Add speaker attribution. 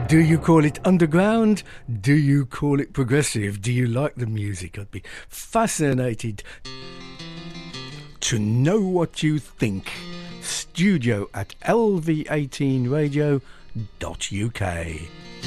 Speaker 1: Do you call it underground? Do you call it progressive? Do you like the music? I'd be fascinated to know what you think. Studio at lv18radio.uk.